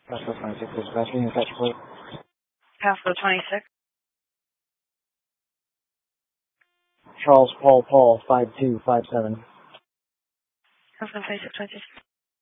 Pasco 26, this is Pasco, you catch plate. Pasco 26. Charles Paul 5257. Pasco 26, 26.